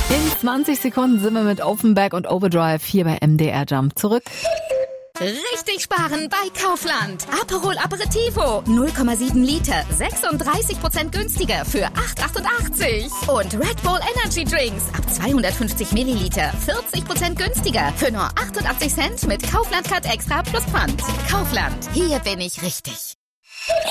In 20 Sekunden sind wir mit Offenbach und Overdrive hier bei MDR Jump zurück. Richtig sparen bei Kaufland. Aperol Aperitivo 0,7 Liter, 36% günstiger für 8,88. Und Red Bull Energy Drinks ab 250 Milliliter, 40% günstiger für nur 88 Cent mit Kaufland Card Extra plus Pfand. Kaufland, hier bin ich richtig.